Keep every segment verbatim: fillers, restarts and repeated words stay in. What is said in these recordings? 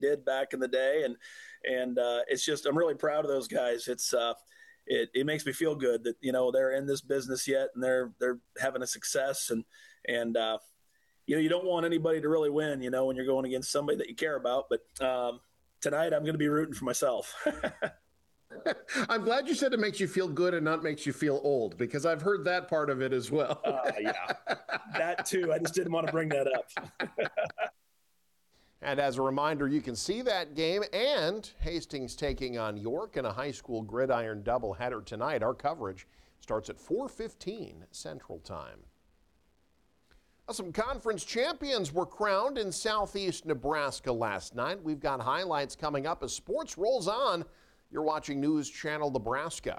did back in the day. And, and uh, it's just, I'm really proud of those guys. It's, uh, it, it makes me feel good that, you know, they're in this business yet and they're, they're having a success. And, and, uh, you know, you don't want anybody to really win, you know, when you're going against somebody that you care about. But um, tonight I'm going to be rooting for myself. I'm glad you said it makes you feel good and not makes you feel old, because I've heard that part of it as well. uh, yeah, that too. I just didn't want to bring that up. And as a reminder, you can see that game and Hastings taking on York in a high school gridiron doubleheader tonight. Our coverage starts at four fifteen Central Time. Some conference champions were crowned in southeast Nebraska last night. We've got highlights coming up as sports rolls on. You're watching News Channel Nebraska.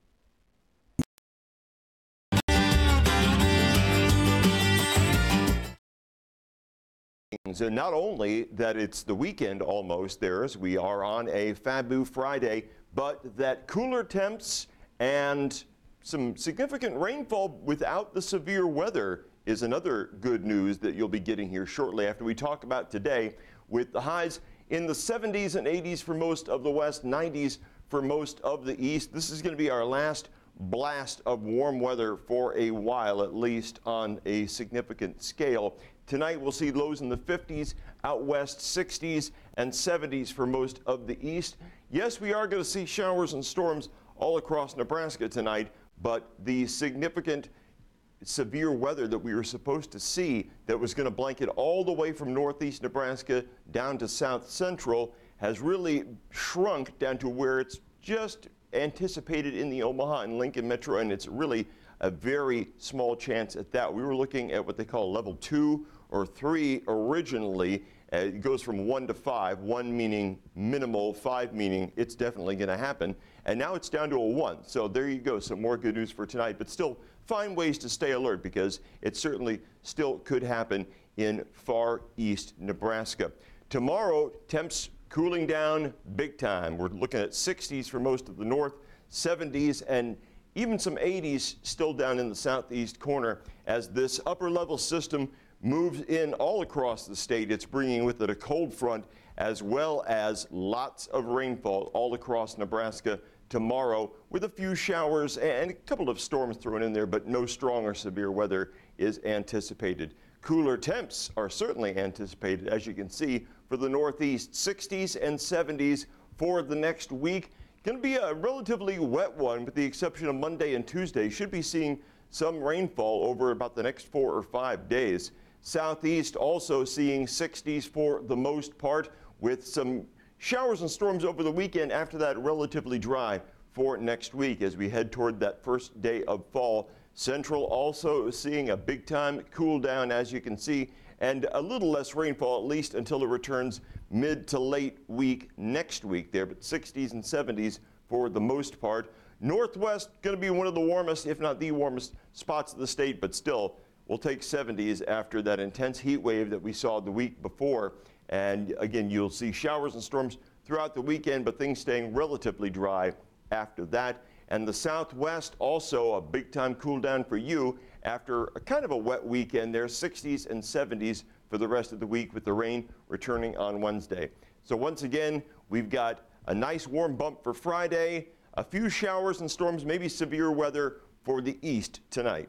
So not only that it's the weekend almost there as we are on a Fabu Friday, but that cooler temps and some significant rainfall without the severe weather is another good news that you'll be getting here shortly after we talk about today, with the highs in the seventies and eighties for most of the west, nineties for most of the east. This is going to be our last blast of warm weather for a while, at least on a significant scale. Tonight we'll see lows in the fifties, out west sixties and seventies for most of the east. Yes, we are going to see showers and storms all across Nebraska tonight, but the significant severe weather that we were supposed to see that was going to blanket all the way from northeast Nebraska down to south central has really shrunk down to where it's just anticipated in the Omaha and Lincoln metro, and it's really a very small chance at that. We were looking at what they call level two or three originally. Uh, it goes from one to five, one meaning minimal, five meaning it's definitely going to happen, and now it's down to a one. So there you go, some more good news for tonight, but still find ways to stay alert because it certainly still could happen in far east Nebraska. Tomorrow, temps cooling down big time. We're looking at sixties for most of the north, seventies, and even some eighties still down in the southeast corner as this upper level system moves in all across the state. It's bringing with it a cold front as well as lots of rainfall all across Nebraska tomorrow, with a few showers and a couple of storms thrown in there, but no strong or severe weather is anticipated. Cooler temps are certainly anticipated, as you can see, for the northeast, sixties and seventies for the next week. Going to be a relatively wet one with the exception of Monday and Tuesday. Should be seeing some rainfall over about the next four or five days. Southeast also seeing sixties for the most part, with some showers and storms over the weekend. After that, relatively dry for next week as we head toward that first day of fall. Central also seeing a big time cool down, as you can see, and a little less rainfall, at least until it returns mid to late week next week there, but sixties and seventies for the most part. Northwest going to be one of the warmest, if not the warmest spots of the state, but still we'll take seventies after that intense heat wave that we saw the week before. And again, you'll see showers and storms throughout the weekend, but things staying relatively dry after that. And the southwest also a big time cool down for you after a kind of a wet weekend there, sixties and seventies for the rest of the week with the rain returning on Wednesday. So once again, we've got a nice warm bump for Friday, a few showers and storms, maybe severe weather for the east tonight.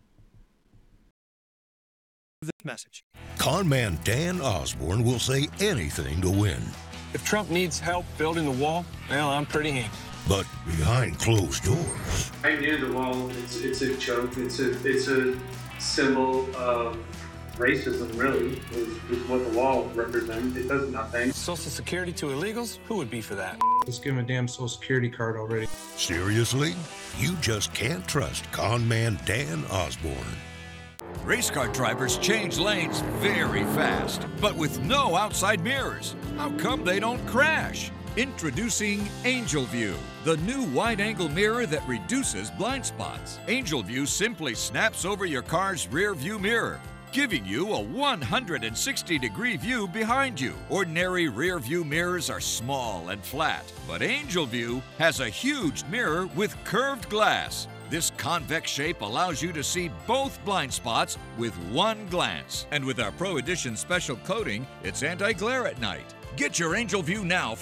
This message. Conman Dan Osborne will say anything to win. If Trump needs help building the wall, well, I'm pretty handy. But behind closed doors. Right near the wall, it's it's a joke. It's a it's a symbol of racism, really, is, is what the wall represents. It does nothing. Social Security to illegals? Who would be for that? Just give him a damn Social Security card already. Seriously? You just can't trust Conman Dan Osborne. Race car drivers change lanes very fast, but with no outside mirrors. How come they don't crash? Introducing Angel View, the new wide-angle mirror that reduces blind spots. Angel View simply snaps over your car's rear view mirror, giving you a one hundred sixty degree view behind you. Ordinary rear view mirrors are small and flat, but Angel View has a huge mirror with curved glass. This convex shape allows you to see both blind spots with one glance. And with our Pro Edition special coating, it's anti-glare at night. Get your Angel View now